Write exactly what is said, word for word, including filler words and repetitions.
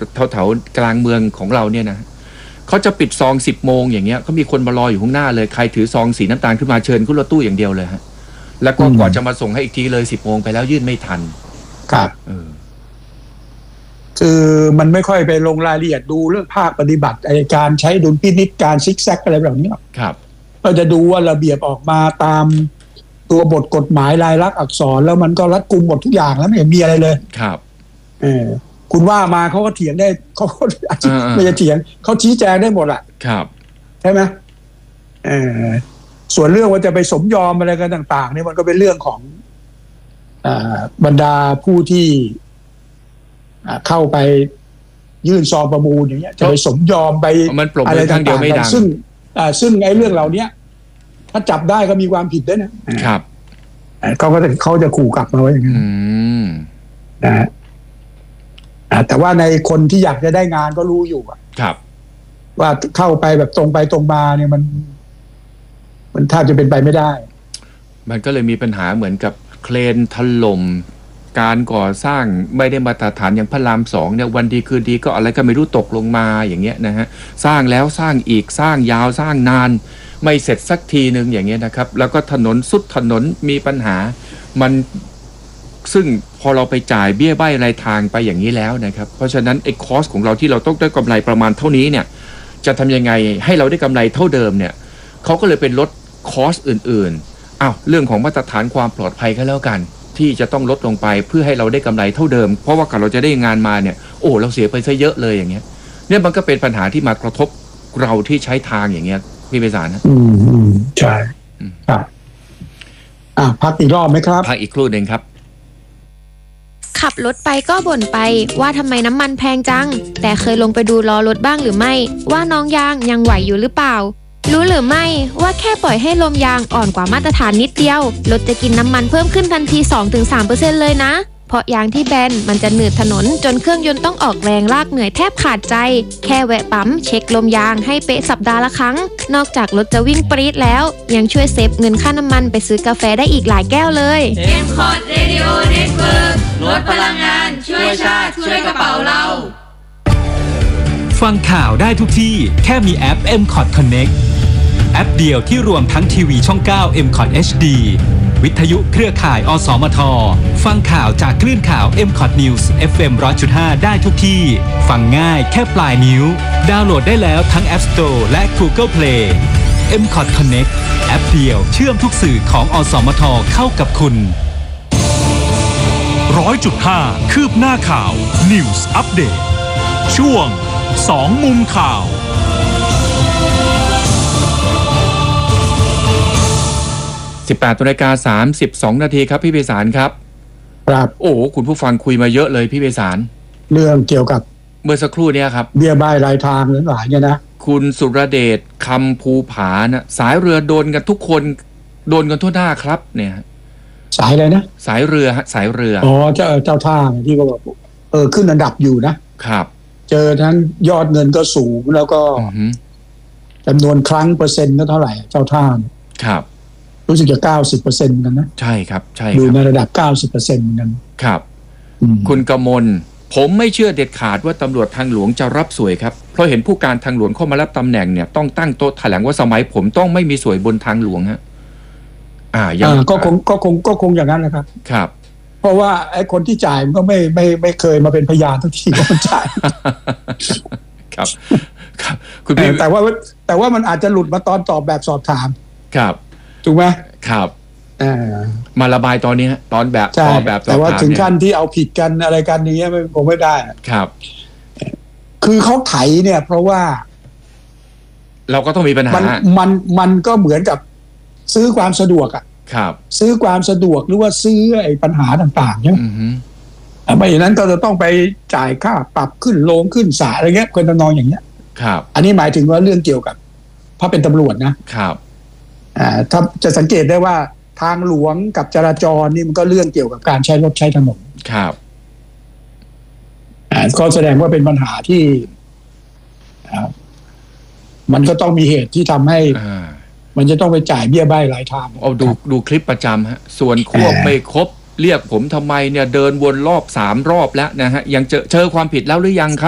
แถวๆกลางเมืองของเราเนี่ยนะเขาจะปิดซองสิบโมงอย่างเงี้ยเขามีคนมารออยู่ข้างหน้าเลยใครถือซองสีน้ำตาลขึ้นมาเชิญขึ้นรถตู้อย่างเดียวเลยฮะแล้วก็กว่าจะมาส่งให้อีกทีเลยสิบโมงไปแล้วยื่นไม่ทันครับเออคือมันไม่ค่อยไปลงรายละเอียดดูเรื่องภาคปฏิบัติการใช้ดุลพินิจการซิกแซกอะไรแบบนี้ครับเราจะดูว่าระเบียบออกมาตามตัวบทกฎหมายลายลักษณ์อักษรแล้วมันก็รัดกุมหมดทุกอย่างแล้วไม่เห็นมีอะไรเลยครับเออคุณว่ามาเขาก็เถียงได้เขาไม่จะเถียงเขาชี้แจงได้หมดอ่ะครับใช่ไหมเออส่วนเรื่องว่าจะไปสมยอมอะไรกันต่างๆนี่มันก็เป็นเรื่องของอ่าบรรดาผู้ที่เข้าไปยื่นซองประมูลอย่างเงี้ยจะไปสมยอมไปอะไรต่างๆซึ่งซึ่งไอ้เรื่องเหล่านี้ถ้าจับได้ก็มีความผิดด้วยนะครับเขาก็เขาจะขู่กลับมาไว้อย่างนั้นนะฮะแต่ว่าในคนที่อยากจะได้งานก็รู้อยู่ครับว่าเข้าไปแบบตรงไปตรงมาเนี่ยมันมันแทบจะเป็นไปไม่ได้มันก็เลยมีปัญหาเหมือนกับเครนถล่มการก่อสร้างไม่ได้มาตรฐานอย่างพระรามสองเนี่ยวันดีคืนดีก็อะไรก็ไม่รู้ตกลงมาอย่างเงี้ยนะฮะสร้างแล้วสร้างอีกสร้างยาวสร้างนานไม่เสร็จสักทีนึงอย่างเงี้ยนะครับแล้วก็ถนนสุดถนนมีปัญหามันซึ่งพอเราไปจ่ายเบี้ยใบ้รายทางไปอย่างนี้แล้วนะครับเพราะฉะนั้นไอ้คอสของเราที่เราต้องได้กำไรประมาณเท่านี้เนี่ยจะทำยังไงให้เราได้กำไรเท่าเดิมเนี่ยเขาก็เลยเป็นลดคอสอื่นๆอ้าวเรื่องของมาตรฐานความปลอดภัยก็แล้วกันที่จะต้องลดลงไปเพื่อให้เราได้กำไรเท่าเดิมเพราะว่าก่อนเราจะได้งานมาเนี่ยโอ้เราเสียไปซะเยอะเลยอย่างเงี้ยเนี่ยมันก็เป็นปัญหาที่มากระทบเราที่ใช้ทางอย่างเงี้ยพี่ไพศาลนะอืมอืมใช่ครับอ่ะพักอีกรอบไหมครับพักอีกครู่หนึ่งครับขับรถไปก็บ่นไปว่าทำไมน้ำมันแพงจังแต่เคยลงไปดูล้อรถบ้างหรือไม่ว่าน้องยางยังไหวอยู่หรือเปล่ารู้หรือไม่ว่าแค่ปล่อยให้ลมยางอ่อนกว่ามาตรฐานนิดเดียวรถจะกินน้ำมันเพิ่มขึ้นทันที สองถึงสามเปอร์เซ็นต์ เลยนะเพราะยางที่แบนมันจะหนืดถนนจนเครื่องยนต์ต้องออกแรงลากเหนื่อยแทบขาดใจแค่แวะปั๊มเช็คลมยางให้เป๊ะสัปดาห์ละครั้งนอกจากรถจะวิ่งปรี๊ดแล้วยังช่วยเซฟเงินค่าน้ำมันไปซื้อกาแฟได้อีกหลายแก้วเลยเอ็ม คอร์ด Radio Network ลดพลังงานช่วยชาติช่วยกระเป๋าเราฟังข่าวได้ทุกที่แค่มีแอป เอ็ม คอร์ด Connect แอปเดียวที่รวมทั้งทีวีช่องเก้า เอ็ม คอร์ด เอช ดี วิทยุเครือข่ายอสมทฟังข่าวจากคลื่นข่าว เอ็ม คอร์ด News เอฟ เอ็ม หนึ่งร้อยจุดห้า ได้ทุกที่ฟังง่ายแค่ปลายนิ้วดาวน์โหลดได้แล้วทั้ง App Store และ Google Play เอ็ม คอร์ด Connect แอปเดียวเชื่อมทุกสื่อของอสมทเข้ากับคุณหนึ่งร้อยจุดห้า คืบหน้าข่าว News Update ช่วงสองมุมข่าวสิบแปดนาฬิกาสามสิบสองนาทีครับพี่ไพศาลครับครับโอ้คุณผู้ฟังคุยมาเยอะเลยพี่ไพศาลเรื่องเกี่ยวกับเมื่อสักครู่นี้ครับเบี้ยใบ้รายทางหรือหลายเนี่ยนะคุณสุรเดชคำภูผานะสายเรือโดนกันทุกคนโดนกันทั่วหน้าครับเนี่ยสายอะไรนะสายเรือฮะสายเรืออ๋อเจ้าเจ้าท่าที่ก็บอกเออขึ้นอันดับอยู่นะครับเจอทั้งยอดเงินก็สูงแล้วก็จำนวนครั้งเปอร์เซ็นต์ก็เท่าไหร่เจ้าท่าครับรู้สึกจะ เก้าสิบเปอร์เซ็นต์ กันนะใช่ครับใช่อยู่ในระดับ เก้าสิบเปอร์เซ็นต์ กันครับคุณกมลผมไม่เชื่อเด็ดขาดว่าตำรวจทางหลวงจะรับสวยครับเพราะเห็นผู้การทางหลวงเข้ามารับตำแหน่งเนี่ยต้องตั้งโต๊ะแถลงว่าสมัยผมต้องไม่มีสวยบนทางหลวงฮะอ่ายังก็คงก็คงก็คงอย่างนั้นนะครับครับเพราะว่าไอ้คนที่จ่ายมันก็ไม่ไม่ไม่เคยมาเป็นพยานทุกทีว่ามันจ่ายครับครับคุณพี่แต่ว่าแต่ว่ามันอาจจะหลุดมาตอนตอบแบบสอบถามครับถูกไหมครับมาระบายตอนนี้ตอนแบบตอบแบบแต่ว่าถึงขั้นที่เอาผิดกันอะไรกันอย่างเงี้ยคงไม่ได้ครับคือเขาไถเนี่ยเพราะว่าเราก็ต้องมีปัญหามันมันมันก็เหมือนกับซื้อความสะดวกอ่ะครับซื้อความสะดวกหรือว่าซื้อไอ้ปัญหาต่างๆเนี่ยไม่อย่างนั้นก็จะต้องไปจ่ายค่าปรับขึ้นโรงขึ้นศาลอะไรเงี้ยคนทำนองอย่างเงี้ยครับอันนี้หมายถึงว่าเรื่องเกี่ยวกับเพราะเป็นตำรวจนะครับอ่าถ้าจะสังเกตได้ว่าทางหลวงกับจราจรนี่มันก็เรื่องเกี่ยวกับการใช้รถใช้ถนนครับอ่าก็แสดงว่าเป็นปัญหาที่อ่ามันก็ต้องมีเหตุที่ทำให้มันจะต้องไปจ่ายเบี้ยใบ้หลายทางเอาดูดูคลิปประจำฮะส่วนควบไม่ครบเรียกผมทำไมเนี่ยเดินวนรอบสามรอบแล้วนะฮะยังเจอเจอความผิดแล้วหรือยังครับ